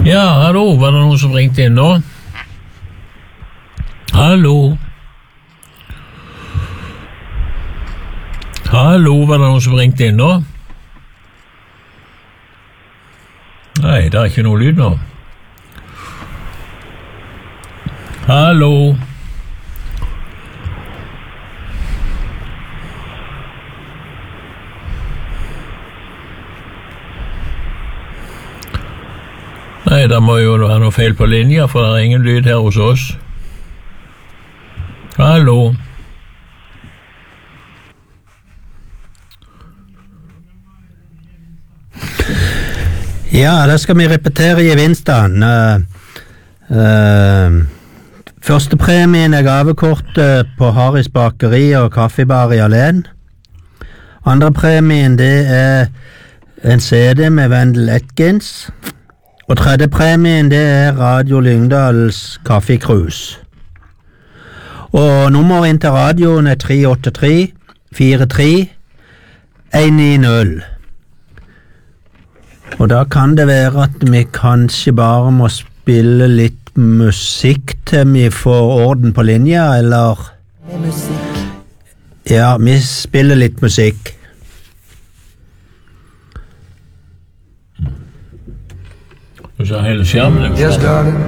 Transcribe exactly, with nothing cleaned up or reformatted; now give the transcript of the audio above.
Ja, hallo, var det noen som ringte inn nå? Hallo? Hallo, var det noen som ringte inn nå? Nei, det er ikke noe lyd nå. Hallo? Nei, det må jo være noe feil på linja, for det er ingen lyd her hos oss. Hallo? Ja, da skal vi repetere gevinstene. Uh, uh, Førstepremien er gavekortet på Harris bakeri og kaffebar i Alén. Andrepremien det er en C D med Wendell Atkins. Og tredjepremien det er Radio Lyngdals kaffekrus. Og nummeret inn til radioen er tre åtte tre fire tre en ni null. Og da kan det være at vi kanskje bare må spille litt musikk til vi får orden på linja, eller? Musikk. Ja, vi spiller litt musikk. Du sa hele skjermen. Yes, darling.